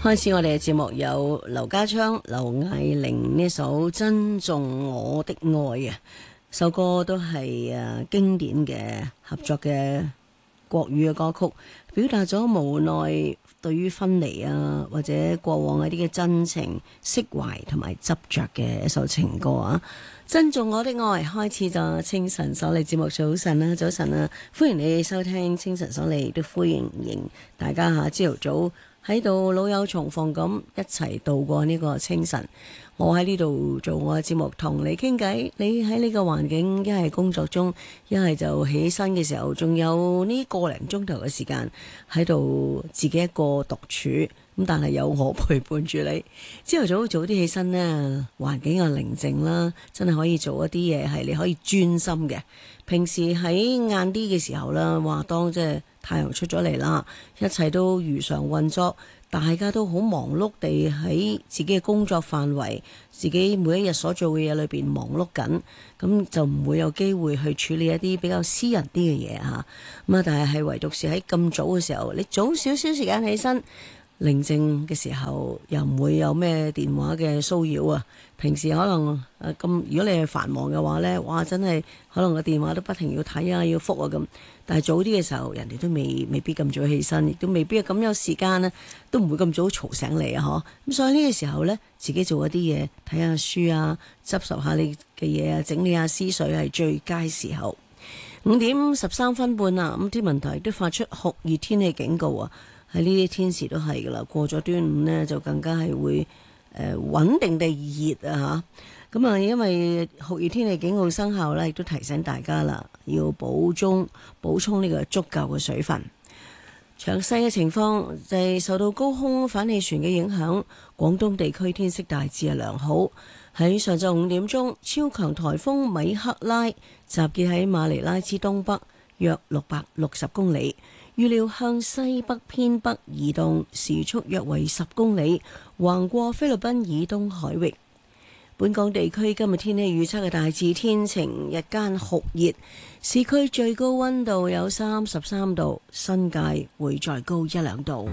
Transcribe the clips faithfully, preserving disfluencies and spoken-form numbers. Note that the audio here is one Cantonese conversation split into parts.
開始我哋嘅節目，有劉家昌、劉艾玲呢首《珍重我的愛》啊，首歌都係誒經典嘅合作嘅國語嘅歌曲，表達咗無奈對於分離啊或者過往一啲嘅真情釋懷同埋執着嘅一首情歌啊。珍重我的愛，開始咗清晨所利節目。早晨啊，早晨啊，歡迎你收聽清晨所利，都歡迎大家下朝頭早喺度老友重逢咁一齊度過呢個清晨。我喺呢度做我嘅節目，同你傾偈。你喺呢個環境，一係工作中，一係就起身嘅時候，仲有呢個零鐘頭嘅時間喺度自己一個獨處。咁但係有我陪伴住你。朝頭早早啲起身呢，環境又寧靜啦，真係可以做一啲嘢係你可以專心嘅。平時喺晏啲嘅時候啦，話當即係太陽出咗嚟啦，一切都如常運作，大家都好忙碌地喺自己嘅工作範圍，自己每一日所做嘅嘢裏邊忙碌緊，咁就唔會有機會去處理一啲比較私人啲嘅嘢嚇。咁啊，但係係唯獨是喺咁早嘅時候，你早少少時間起身，寧靜嘅時候又唔會有咩電話嘅騷擾啊！平時可能誒咁，如果你係繁忙嘅話呢，哇真係可能個電話都不停要睇啊，要覆啊咁。但係早啲嘅時候，人哋都未未必咁早起身，亦都未必咁有時間呢，都唔會咁早嘈醒你啊！嗬咁，所以呢個時候呢，自己做一啲嘢，睇下書啊，執拾下你嘅嘢啊，整理下思緒係最佳時候。五點十三分半啊，咁天文台都發出酷熱天氣警告啊！喺呢啲天時都係噶啦，過咗端午呢，就更加係會誒穩定地熱啊嚇！咁啊，因為酷熱天氣警告生效呢，亦都提醒大家啦，要補充補充呢個足夠嘅水分。詳細嘅情況就係受到高空反氣旋嘅影響，廣東地區天色大致係良好。喺上晝五點鐘，超強颱風米克拉集結喺馬尼拉之東北約六百六十公里。預料向西北偏北移動，時速約為十公里，橫過菲律賓以東海域。本港地區今日天氣預測嘅大致天晴，日間酷熱，市區最高溫度有三十三度，新界會再高一兩度。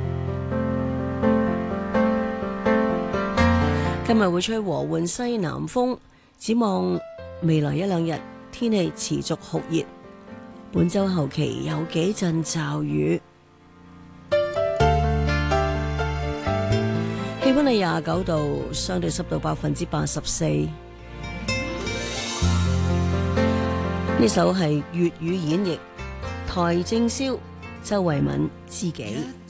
今日會吹和緩西南風，展望未來一兩日天氣持續酷熱。本周後期有幾陣驟雨，氣溫係廿九度，相對濕度百分之八十四。呢首係粵語演繹，邰正宵、周慧敏知己。